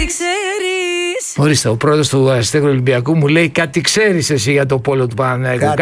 ξέρεις. Ορίστε, ο πρόεδρος του Αστέγρου Ολυμπιακού μου λέει κάτι ξέρεις εσύ για το πόλο του Παναθηναϊκού.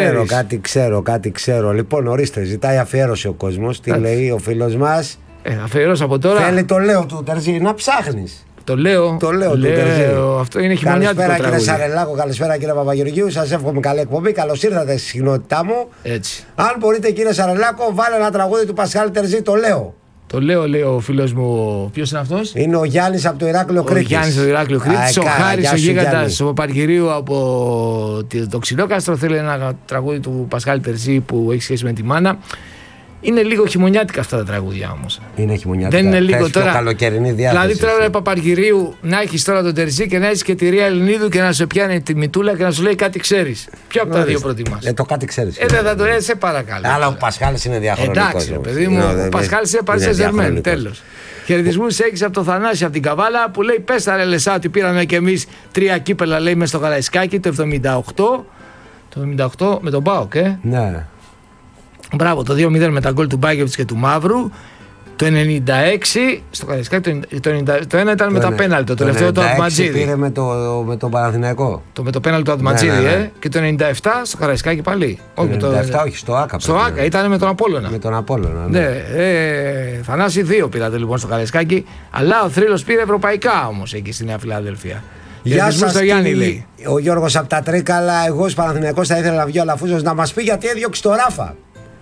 Κάτι ξέρω. Λοιπόν, ορίστε, ζητάει αφιέρωση ο κόσμος. Τι λέει ο φίλος μας? Αφιέρωση από τώρα. Θέλει το λέω του Τερζή να ψάχνεις. Το λέω του Τερζή. Αυτό είναι χειμωνιάτικο τραγούδι. Καλησπέρα κύριε Σαρελάκο, καλησπέρα κύριε Παπαγεωργίου. Σας εύχομαι καλή εκπομπή. Καλώς ήρθατε στη συχνότητά μου. Έτσι. Αν μπορείτε κύριε Σαρελάκο, βάλε ένα τραγούδι του Πασχάλη Τερζή. Το λέω. Το λέω, λέει ο φίλος μου. Ποιος είναι αυτός? Είναι ο Γιάννης από το Ηράκλειο Κρήτης. Ο Γιάννης από το Ηράκλειο Κρήτης. Ο Χάρης, ο γίγαντας, ο Παρκυρίου από το Ξυλόκαστρο. Θέλει ένα τραγούδι του Πασχάλη Τερζή που έχει σχέση με τη μάνα. Είναι λίγο χειμωνιάτικα αυτά τα τραγούδια όμως. Είναι χειμωνιάτικα. Δεν είναι λίγο τώρα. Καλοκαιρινή διάθεση. Δηλαδή τώρα Παπαργυρίου να έχεις τώρα τον Τερζή και να έχεις και τη Ρία Ελληνίδου και να σου πιάνει τη μητούλα και να σου λέει κάτι ξέρεις. Ποιο από τα δύο προτιμάς? Το κάτι ξέρεις. Δεν θα το λέει, σε παρακαλώ. Αλλά ο Πασχάλης είναι διαχρονικός. Εντάξει, παιδί μου, ο Πασχάλης είναι Παρί Σεν-Ζερμέν. Τέλος. Χαιρετισμούς έχεις από το Θανάση από την Καβάλα που λέει: πες τα ρε Λεσά ότι πήραμε κι εμείς 3 κύπελα, λέει, μες στο Καραϊσκάκι το 78. Το 78 με τον ΠΑΟΚ, Ναι. Μπράβο, το 2-0 με τα γκολ του Μπάκεβιτς και του Μαύρου. Το 96 στο Καραϊσκάκι, το ένα ήταν με τα πέναλτι, το τελευταίο του Ατματζίδη. Πήρε με το Παναθηναϊκό. Με το πέναλτι του Ατματζίδη, ναι. Και το 97 στο Καραϊσκάκι πάλι. Όχι, το 97 όχι, στο Άκα. Στο Άκα, ήταν με τον Απόλλωνα. Με τον Απόλλωνα, ναι. Θανάση 2 πήρατε λοιπόν στο Καραϊσκάκι, αλλά ο Θρύλος πήρε ευρωπαϊκά όμως εκεί στη Νέα Φιλαδέλφια. Γεια σας, στο Γιάννη, λέει. Ο Γιώργος από τα Τρίκαλα. Εγώ ως Παναθηναϊκός θα ήθελα να βγει ο Αλαφούζος να μας πει γιατί έδιωξε το Ράφα.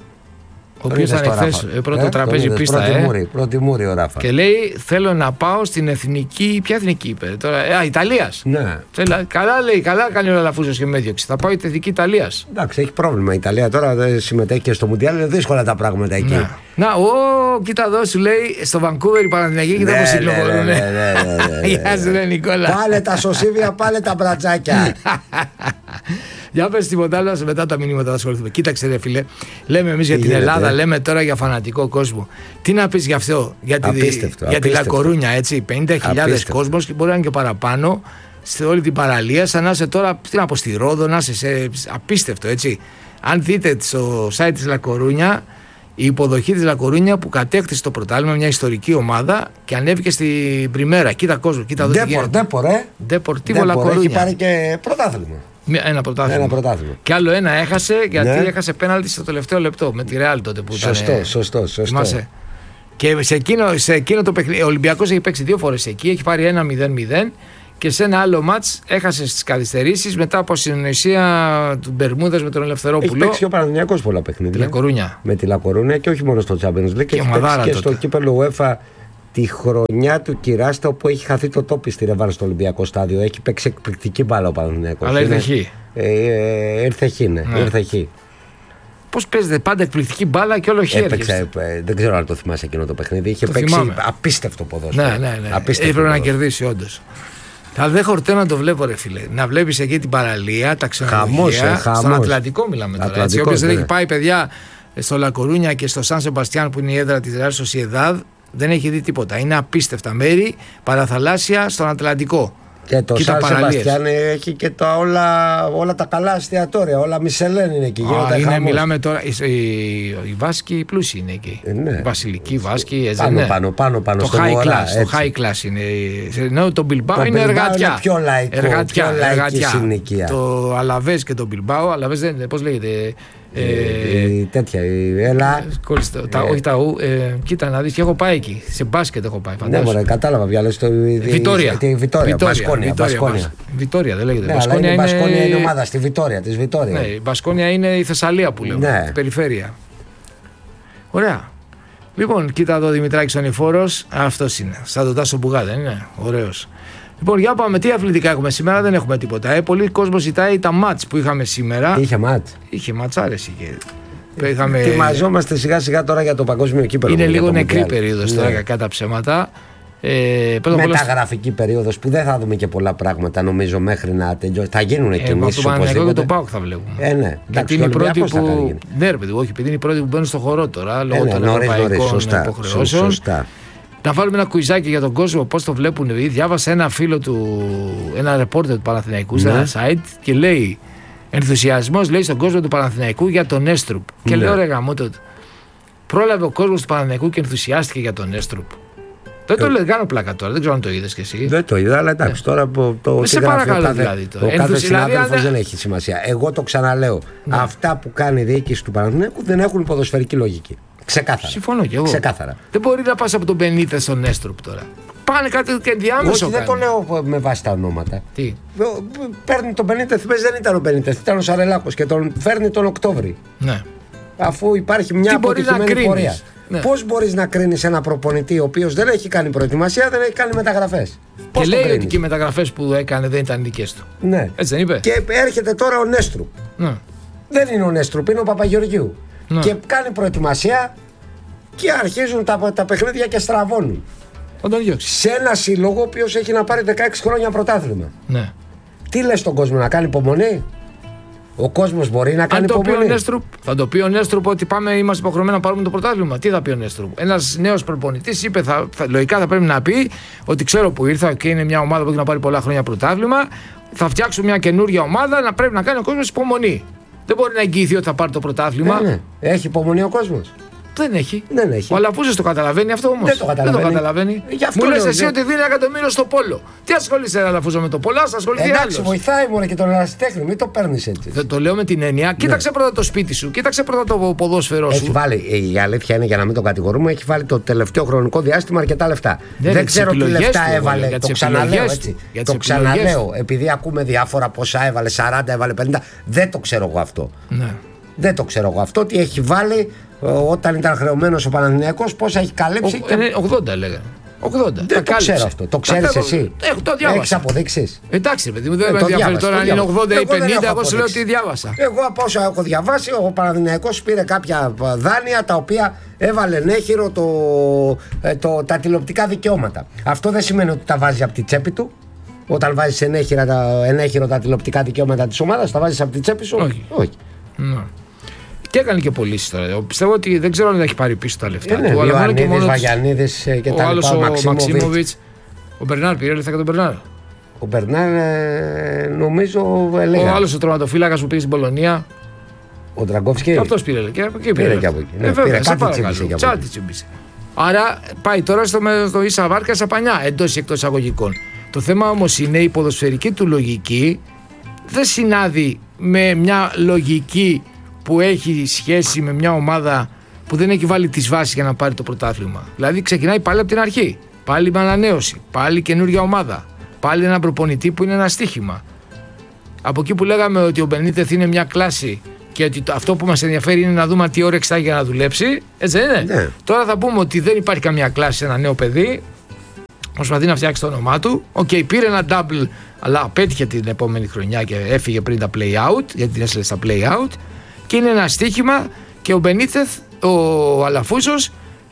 Ο οποίος ήταν χθες πρώτο τραπέζι πίστα. Πρώτη μούρη ο Ράφα. Και λέει: θέλω να πάω στην εθνική. Ποια εθνική είπε τώρα? Ιταλίας. Ναι. Καλά λέει, καλά κάνει ο Αλαφούζος και με έδιωξε. Θα πάω η εθνική Ιταλίας. Εντάξει, έχει πρόβλημα η Ιταλία τώρα, δεν συμμετέχει και στο Μουντιάλ, είναι δύσκολα τα πράγματα εκεί. Κοίτα εδώ σου λέει στο Βανκούβερ η Παναθηναϊκή, κοίτα πώς κυκλοφορούν. Γεια σου, ρε Νικόλα. Πάλε τα σωσίβια, πάλε τα μπρατζάκια. Για πες τίποτα άλλο, μετά τα μηνύματα θα ασχοληθούμε. Κοίταξε, ρε φίλε, λέμε εμείς για την Ελλάδα, λέμε τώρα για φανατικό κόσμο. Τι να πεις γι' αυτό, για τη Λακορούνια, έτσι. 50.000 κόσμος και μπορεί να είναι και παραπάνω σε όλη την παραλία, σαν να είσαι τώρα, τι να πω, στη Ρόδο, να είσαι απίστευτο, έτσι. Αν δείτε στο site της Λακορούνια, η υποδοχή της Λακορούνια που κατέκτησε το πρωτάθλημα, μια ιστορική ομάδα και ανέβηκε στην Πριμέρα. Κοίτα κόσμο, κοίτα εδώ. Ντεπορτίβο Λακορούνια. Έχει πάρει και πρωτάθλημα. Ένα πρωτάθλημα. Και άλλο ένα έχασε γιατί έχασε πέναλτι στο τελευταίο λεπτό με τη Ρεάλ τότε που ήταν. Σωστό. Και σε εκείνο το παιχνίδι, ο Ολυμπιακός έχει παίξει 2 φορές εκεί, έχει πάρει 1-0-0 και σε ένα άλλο μάτς έχασε στις καθυστερήσεις μετά από συνεννοησία του Μπερμούδας με τον Ελευθερόπουλο. Έχει παίξει και ο Παναθηναϊκός πολλά παιχνίδια. Με τη Λακορούνια και όχι μόνο στο Champions League. Και έχει παίξει και στο κύπελλο UEFA τη χρονιά του Κυράστα που έχει χαθεί το τόπι στη Ρεβάν στο Ολυμπιακό στάδιο. Έχει παίξει εκπληκτική μπάλα ο Παναθηναϊκός. Αλλά ήρθε χ. Ήρθε χ. Πώς παίζετε πάντα εκπληκτική μπάλα και όλο χ. Δεν ξέρω αν το θυμάσαι εκείνο το παιχνίδι. Είχε παίξει απίστευτο ποδόσφαιρο. Ναι. Έπρεπε να κερδίσει όντως. Δεν χορταίνω να το βλέπω, ρε φίλε. Να βλέπεις εκεί την παραλία, τα ξενοδοχεία. Στον Ατλαντικό μιλάμε τώρα. Όποιος δεν έχει πάει, παιδιά, στο Λακορούνια και στο Σαν Σεμπαστιάν που είναι η έδρα της Ρεάλ Σοσιεδάδ, δεν έχει δει τίποτα. Είναι απίστευτα μέρη, παραθαλάσσια στον Ατλαντικό. Και το Σαν Σεμπαστιάν έχει και όλα τα καλά εστιατόρια, όλα Μισελέν είναι εκεί. Μιλάμε τώρα, οι Βάσκοι πλούσιοι είναι εκεί. Ναι. Βασιλικοί Βάσκοι. Πάνω το high class είναι. Ενώ το Μπιλμπάο είναι εργατιά. Είναι πιο λαϊκή συνοικία. Το Αλαβές και το Μπιλμπάο, Αλαβές δεν είναι, πώς λέγεται. Τέτοια, έλα. Όχι τα ου. Κοίτα να δεις, και έχω πάει εκεί. Σε μπάσκετ έχω πάει. Ναι, μωρέ, κατάλαβα πια. Βιτόρια. Βιτόρια δεν λέγεται. Η Μπασκόνια είναι ομάδα στη Βιτόρια. Ναι, η Μπασκόνια είναι η Θεσσαλία που λέμε. Η περιφέρεια. Ωραία. Λοιπόν, κοίτα εδώ Δημητράκης ο Νηφόρος. Αυτός είναι. Σαν τον Τάσο Μπουγά, δεν είναι? Ωραίος. Λοιπόν, για πάμε, τι αθλητικά έχουμε σήμερα, δεν έχουμε τίποτα. Πολλοί κόσμος ζητάει τα μάτς που είχαμε σήμερα. Είχε ματσάρες. Ετοιμαζόμαστε σιγά σιγά τώρα για το παγκόσμιο κύπελλο. Είναι λίγο νεκρή περίοδος τώρα, κακά τα ψέματα. Μεταγραφική περίοδος που δεν θα δούμε και πολλά πράγματα νομίζω μέχρι να τελειώσει. Θα γίνουν κινήσεις. Το Παναθηναϊκό και τον ΠΑΟΚ θα βλέπουμε. Ναι, γιατί είναι οι πρώτοι που. Ναι, ρε παιδί, όχι, επειδή είναι οι πρώτοι που μπαίνουν στο χορό τώρα λόγω των ευρωπαϊκών υποχρεώσεων. Να βάλουμε ένα κουιζάκι για τον κόσμο, πώς το βλέπουν. Διάβασα ένα φίλο του, ένα ρεπόρτερ του Παναθηναϊκού σε ένα site και λέει ενθουσιασμός, λέει, στον κόσμο του Παναθηναϊκού για τον Έστρουπ. Και λέω, ρε γαμώτο, πρόλαβε ο κόσμος του Παναθηναϊκού και ενθουσιάστηκε για τον Έστρουπ. Δεν το λέω, κάνω πλάκα τώρα, δεν ξέρω αν το είδες κι εσύ. Δεν το είδα, αλλά εντάξει, τώρα το. Σε παρακαλώ δηλαδή. Ο κάθε συνάδελφος δεν έχει σημασία. Εγώ το ξαναλέω. Αυτά που κάνει η διοίκηση του Παναθηναϊκού δεν έχουν ποδοσφαιρική λογική. Ξεκάθαρα. Συμφωνώ κι εγώ. Ξεκάθαρα. Δεν μπορεί να πας από τον Μπενίτες στον Έστρουπ τώρα. Πάνε κάτι και ενδιάμεσο. Όχι, δεν το λέω με βάση τα ονόματα. Τι. Παίρνει τον Μπενίτες, δεν ήταν ο Μπενίτες, ήταν ο Σαρελάκος και τον φέρνει τον Οκτώβρη. Ναι. Αφού υπάρχει μια αποτυχημένη πορεία. Ναι. Πώς μπορείς να κρίνεις ένα προπονητή ο οποίος δεν έχει κάνει προετοιμασία, δεν έχει κάνει μεταγραφές? Και λέει ότι και οι μεταγραφές που έκανε δεν ήταν δικές του. Ναι. Έτσι δεν είπε? Και έρχεται τώρα ο Νέστρουπ. Ναι. Δεν είναι ο Νέστρουπ, είναι ο Παπαγεωργίου. Ναι. Και κάνει προετοιμασία και αρχίζουν τα παιχνίδια και στραβώνουν. Σε ένα σύλλογο ο οποίος έχει να πάρει 16 χρόνια πρωτάθλημα. Ναι. Τι λες στον κόσμο, να κάνει υπομονή? Ο κόσμος μπορεί να κάνει υπομονή? Θα το πει ο Νέστρουπ ότι είμαστε υποχρεωμένοι να πάρουμε το πρωτάθλημα. Τι θα πει ο Νέστρουπ? Ένας νέος προπονητής είπε, λογικά θα πρέπει να πει ότι ξέρω που ήρθα και είναι μια ομάδα που έχει να πάρει πολλά χρόνια πρωτάθλημα. Θα φτιάξω μια καινούργια ομάδα, να πρέπει να κάνει ο κόσμος υπομονή. Δεν μπορεί να εγγυηθεί ότι θα πάρει το πρωτάθλημα. Ναι. Έχει υπομονή ο κόσμος? Δεν έχει. Δεν έχει. Ο Αλαφούζος το καταλαβαίνει αυτό όμως? Δεν το καταλαβαίνει. Μου λες εσύ ότι δίνει 1 εκατομμύριο στο πόλο. Τι ασχολείσαι, Αλαφούζο, με το πόλο? Ας ασχοληθεί άλλος. Εντάξει, βοηθάει μόνο και τον ερασιτέχνη, μην το παίρνεις έτσι. Δεν το λέω με την έννοια. Κοίταξε πρώτα το σπίτι σου, κοίταξε πρώτα το ποδόσφαιρό σου. Έχει βάλει, η αλήθεια είναι, για να μην τον κατηγορούμε, έχει βάλει το τελευταίο χρονικό διάστημα αρκετά λεφτά. Δεν ξέρω τι λεφτά έβαλε. Το ξαναλέω έτσι. Το ξαναλέω. Επειδή ακούμε διάφορα πόσα έβαλε, 40, έβαλε 50. Δεν το ξέρω εγώ αυτό. Δεν το ξέρω εγώ αυτό. Τι έχει βάλει όταν ήταν χρεωμένος ο Παναθηναϊκός, πόσα έχει καλύψει? 80 έλεγα. 80. Δεν το ξέρω αυτό. Το ξέρεις εσύ? Το διάβασα. Έχεις αποδείξεις? Εντάξει, παιδί μου, δεν με ενδιαφέρει τώρα αν είναι 80 ή 50. Εγώ σου λέω ότι διάβασα. Εγώ από όσα έχω διαβάσει, ο Παναθηναϊκός πήρε κάποια δάνεια τα οποία έβαλε ενέχειρο τα τηλεοπτικά δικαιώματα. Αυτό δεν σημαίνει ότι τα βάζει από τη τσέπη του. Όταν βάζεις ενέχειρο τα τηλεοπτικά δικαιώματα της ομάδας, τα βάζεις από τη τσέπη σου? Όχι. Και έκανε και πωλήσεις τώρα. Πιστεύω ότι δεν ξέρω αν έχει πάρει πίσω τα λεφτά του. Ο Ιωαννίδης, Βαγιαννίδης και τα λοιπά. Ο Μαξίμοβιτς. Ο Μπερνάρ πήρε λεφτά και τον Μπερνάρ. Ο Μπερνάρ νομίζω έλεγα. Ο άλλος ο τροματοφύλακας που πήγε στην Πολωνία. Ο Τραγκόφσκι. Αυτός πήρε λεφτά. Πήρε και από εκεί. Βέβαια, κάτι τσίμπησε. Άρα πάει τώρα στο Ίσα Βάρκα στα πανιά, εντός ή εκτός εισαγωγικών. Το θέμα όμως είναι η ποδοσφαιρική του λογική δεν συνάδει με μια λογική που έχει σχέση με μια ομάδα που δεν έχει βάλει τις βάσεις για να πάρει το πρωτάθλημα. Δηλαδή ξεκινάει πάλι από την αρχή. Πάλι με ανανέωση. Πάλι καινούργια ομάδα. Πάλι ένα προπονητή που είναι ένα στοίχημα. Από εκεί που λέγαμε ότι ο Μπενίτεθ είναι μια κλάση και ότι αυτό που μας ενδιαφέρει είναι να δούμε τι όρεξη θα έχει για να δουλέψει. Έτσι δεν είναι? Ναι. Τώρα θα πούμε ότι δεν υπάρχει καμία κλάση σε ένα νέο παιδί. Προσπαθεί να φτιάξει το όνομά του. Πήρε ένα double, αλλά απέτυχε την επόμενη χρονιά και έφυγε πριν τα play out, γιατί την έστειλε στα play out. Και είναι ένα στοίχημα και ο Μπενίτεθ, ο Αλαφούζος,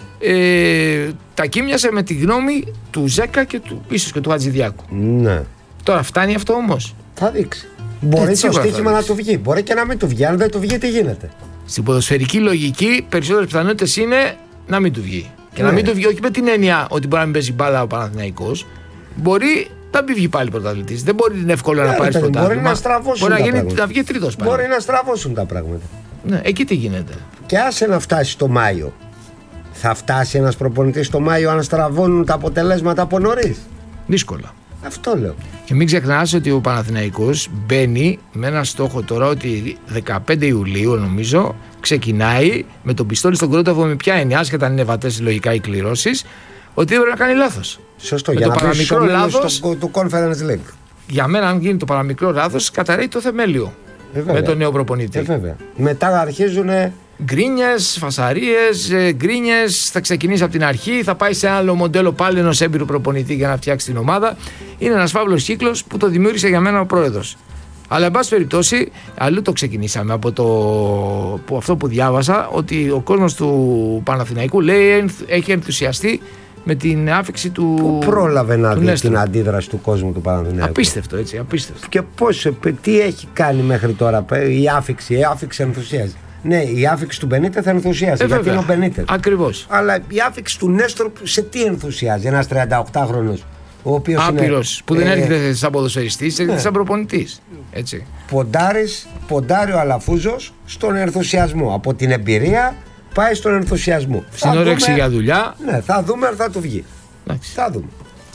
τα κοίμιασε με τη γνώμη του Ζέκα και ίσως και του Χατζηδιάκου. Ναι. Τώρα φτάνει αυτό όμως? Θα δείξει. Μπορεί το στοίχημα να του βγει, μπορεί και να μην του βγει. Αν δεν του βγει, τι γίνεται? Στην ποδοσφαιρική λογική, περισσότερες πιθανότητες είναι να μην του βγει. Και να μην του βγει, όχι με την έννοια ότι μπορεί να μην παίζει μπάλα ο Παναθηναϊκός, μπορεί να μην βγει πάλι πρωταθλητής. Δεν μπορεί να εύκολο να πάρει πρωτάθλημα. Μπορεί να στραβώσουν. Να βγει τρίτος πάλι. Μπορεί να στραβώσουν τα πράγματα. Ναι, εκεί τι γίνεται? Και άσε να φτάσει το Μάιο. Θα φτάσει ένας προπονητής το Μάιο αν στραβώνουν τα αποτελέσματα από νωρίς? Δύσκολα. Αυτό λέω. Και μην ξεχνάς ότι ο Παναθηναϊκός μπαίνει με ένα στόχο τώρα ότι 15 Ιουλίου νομίζω ξεκινάει με τον πιστόλι στον κρόταφο. Με ποια έννοια, άσχετα αν είναι βατές λογικά οι κληρώσεις, ότι δεν πρέπει να κάνει λάθος. Σωστό, με για το να παραμικρό λάθος του Conference League. Για μένα, αν γίνει το παραμικρό λάθος, καταραίει το θεμέλιο με τον νέο προπονητή. Βέβαια. Μετά αρχίζουν γκρίνιες, φασαρίες, γκρίνιες. Θα ξεκινήσει από την αρχή, θα πάει σε άλλο μοντέλο πάλι ενός έμπειρου προπονητή για να φτιάξει την ομάδα. Είναι ένας φαύλος κύκλος που το δημιούργησε για μένα ο πρόεδρος. Αλλά εν πάση περιπτώσει, αλλού το ξεκινήσαμε από αυτό που διάβασα, ότι ο κόσμος του Παναθηναϊκού λέει έχει ενθουσιαστεί με την άφηξη του. Πού πρόλαβε να δει την αντίδραση του κόσμου του Παναθηναϊκού? Απίστευτο, έτσι, απίστευτο. Και τι έχει κάνει μέχρι τώρα η άφηξη ενθουσιάζει? Ναι, η άφηξη του Μπενίτεθ θα ενθουσιάζει, γιατί είναι ο Μπενίτεθ. Ακριβώς. Αλλά η άφηξη του Νέστροπ σε τι ενθουσιάζει? Ένας 38χρονος, ο οποίος άπειρος, που δεν έρχεται σαν ποδοσφαιριστής, έρχεται σαν προπονητής. Έτσι. Ποντάρει ο Αλαφούζος στον ενθουσιασμό. Από την εμπειρία πάει στον ενθουσιασμό. Στην όρεξη για δουλειά. Ναι, θα δούμε αν θα του βγει. Θα δούμε.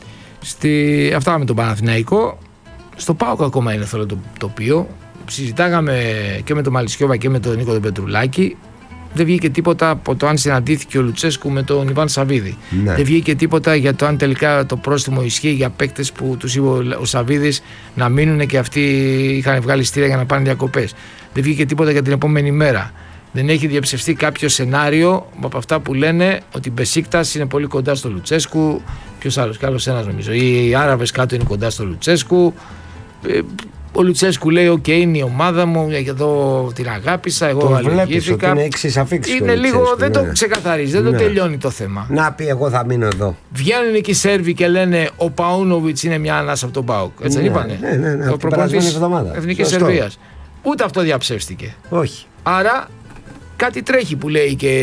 Αυτά με τον Παναθηναϊκό. Στο ΠΑΟΚ ακόμα είναι θέλω το τοπίο. Συζητάγαμε και με τον Μαλισιόβα και με τον Νίκο τον Πετρουλάκη. Δεν βγήκε τίποτα από το αν συναντήθηκε ο Λουτσέσκου με τον Ιβάν Σαββίδη. Ναι. Δεν βγήκε τίποτα για το αν τελικά το πρόστιμο ισχύει για παίκτες που τους είπε ο Σαββίδης να μείνουν και αυτοί είχαν βγάλει στήρια για να πάνε διακοπές. Δεν βγήκε τίποτα για την επόμενη μέρα. Δεν έχει διαψευστεί κάποιο σενάριο από αυτά που λένε ότι η Μπεσίκτας είναι πολύ κοντά στο Λουτσέσκου. Ποιος άλλος, κι άλλος ένας νομίζω. Οι Άραβες κάτω είναι κοντά στο Λουτσέσκου. Ο Λουτσέσκου λέει: «Οκ, είναι η ομάδα μου, εδώ την αγάπησα, εγώ αλληλεγγύθηκα». Είναι εξής αφήξεις. Είναι λίγο, δεν το ξεκαθαρίζει, δεν το τελειώνει το θέμα. Να πει: «Εγώ θα μείνω εδώ». Βγαίνουν εκεί οι Σέρβοι και λένε: «Ο Παούνοβιτς είναι μια ανάσα από τον ΠΑΟΚ». Έτσι δεν είπανε? Ναι. Το προπονητής Εθνικής Σερβίας. Ούτε αυτό διαψεύστηκε. Όχι. Άρα κάτι τρέχει που λέει και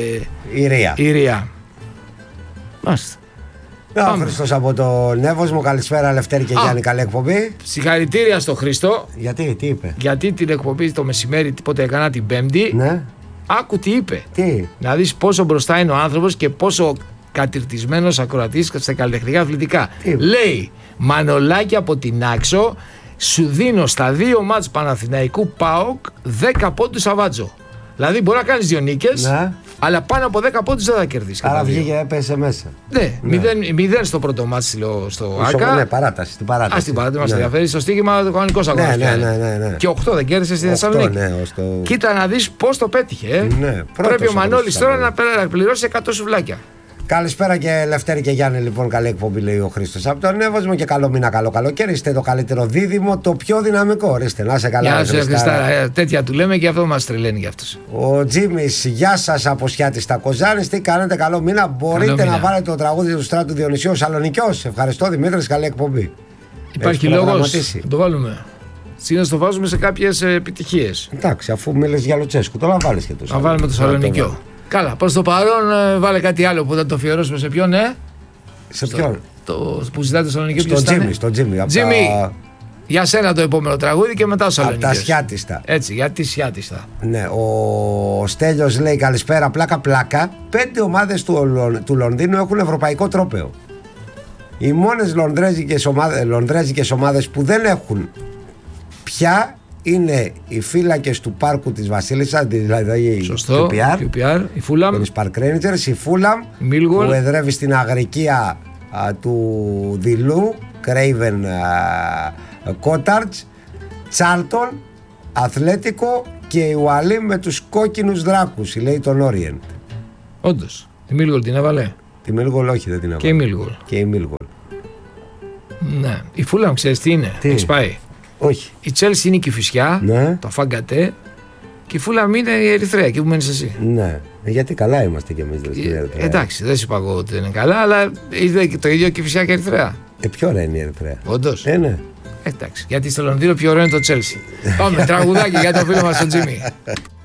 η Ρία. Μάλιστα. Ο Χριστός από το Νεύωσμο. Καλησπέρα Λευτέρη και Γιάννη, καλή εκπομπή. Συγχαρητήρια στο Χριστό. Γιατί, τι είπε? Γιατί την εκπομπή το μεσημέρι, τίποτε έκανα την Πέμπτη. Ναι. Άκου τι είπε. Τι? Να δεις πόσο μπροστά είναι ο άνθρωπος και πόσο κατηρτισμένος ακροατής στα καλλιτεχνικά αθλητικά. Λέει: «Μανολάκι από την Άξο, σου δίνω στα 2 μάτς Παναθηναϊκού ΠΑΟΚ 10 πόντους αβάτζο». Δηλαδή μπορεί να κάνεις 2 νίκες, ναι, αλλά πάνω από 10 πόντους δεν θα κερδίσεις. Άρα βγήκε, έπεσε μέσα. Ναι, 0 στο πρώτο μάτς στο ΆΚΑ. Ναι, παράταση. Στην παράταση. Στην παράταση μας ενδιαφέρει. Στο στοίχημα το κανονικός αγώνας. Ναι. Και 8 δεν κέρδισε στη Θεσσαλονίκη. Ναι, κοίτα να δεις πώς το πέτυχε. Ναι, πρέπει ο Μανώλης τώρα να πληρώσει 100 σουβλάκια. Καλησπέρα και Λευτέρη και Γιάννη, λοιπόν. Καλή εκπομπή, λέει ο Χρήστος από τον Εύωσμο, και καλό μήνα, καλό καλοκαίρι. Είστε το καλύτερο δίδυμο, το πιο δυναμικό. Ορίστε, να είσαι καλά. Γεια σου, Χριστάρα. Τέτοια του λέμε και αυτό μας τρελαίνει για αυτούς. Ο Τζίμις, γεια σας από Σιάτη στα Κοζάνης. Τι κάνετε, καλό μήνα. Μπορείτε να βάλετε το τραγούδι του Στράτου Διονυσίου Σαλονικιός. Ευχαριστώ, Δημήτρης, καλή εκπομπή. Υπάρχει λόγος να το βάλουμε? Συνήθως το βάζουμε σε κάποιες επιτυχίες. Εντάξει, αφού μίλες για Λουτσέσκου, τώρα να βάλεις και το Σαλονικιό. Να βάλουμε το Σαλονικιό. Καλά, προς το παρόν βάλε κάτι άλλο που θα το αφιερώσουμε σε ποιον, Σε ποιον? Που ζητάτε το Σαλονικιό. Στο Τζίμι. Τζίμι, για σένα το επόμενο τραγούδι και μετά Σαλονικιός. Από τα Σιάτιστα. Έτσι, για τη Σιάτιστα. Ναι, ο Στέλιος λέει καλησπέρα, πλάκα. 5 ομάδες του Λονδίνου έχουν ευρωπαϊκό τρόπαιο. Οι μόνες λονδρέζικες ομάδες που δεν έχουν πια είναι οι φύλακες του πάρκου της Βασίλισσας, δηλαδή η QPR, η Fulham, οι Park Rangers, η Fulham που εδρεύει στην αγρικία του Δειλού, Craven Cottage, Charlton, Αθλέτικο και η Ουαλή με τους κόκκινους δράκους, η λέει τον Orient. Όντως, η Millwall την έβαλε? Τη Millwall όχι, δεν την έβαλε. Και η Millwall. Ναι, η Fulham ξέρεις τι είναι? Έχεις πάει? Όχι. Η Chelsea είναι η Κηφισιά, ναι, το Φαγκατέ, και η Fulham είναι η Ερυθρέα, εκεί που μένεις εσύ. Ναι, γιατί καλά είμαστε κι εμείς στην Ερυθρέα. Εντάξει, δεν σου είπα εγώ ότι δεν είναι καλά, αλλά είδε το ίδιο Κηφισιά και Ερυθρέα. Πιο ωραία είναι η Ερυθρέα. Όντως. Ναι. Εντάξει, γιατί στο Λονδίνο πιο ωραίο είναι το Chelsea. Πάμε, τραγουδάκι για το φίλο μας τον Τζίμι.